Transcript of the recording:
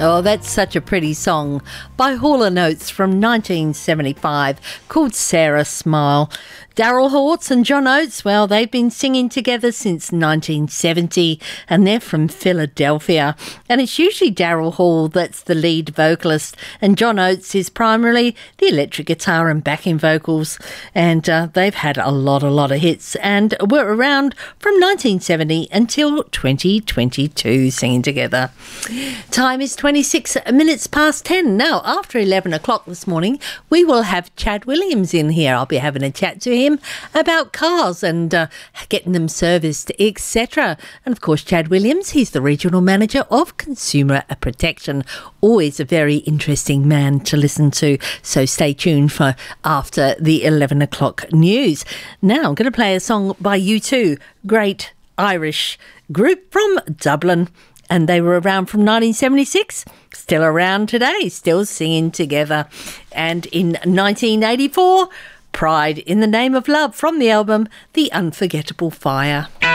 Oh, that's such a pretty song by Hall & Oates from 1975 called Sarah Smile. Daryl Hall and John Oates, well, they've been singing together since 1970 and they're from Philadelphia. And it's usually Daryl Hall that's the lead vocalist and John Oates is primarily the electric guitar and backing vocals. And they've had a lot of hits and were around from 1970 until 2022 singing together. Time is 26 minutes past 10. Now, after 11 o'clock this morning, we will have Chad Williams in here. I'll be having a chat to him about cars and getting them serviced, etc. And of course, Chad Williams, he's the Regional Manager of Consumer Protection. Always a very interesting man to listen to. So stay tuned for after the 11 o'clock news. Now, I'm going to play a song by U2, great Irish group from Dublin. And they were around from 1976, still around today, still singing together. And in 1984, Pride in the Name of Love from the album The Unforgettable Fire.